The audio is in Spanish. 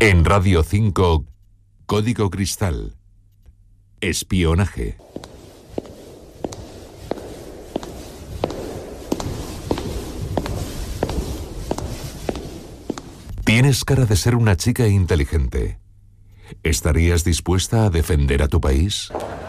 En Radio 5, Código Cristal. Espionaje. Tienes cara de ser una chica inteligente. ¿Estarías dispuesta a defender a tu país?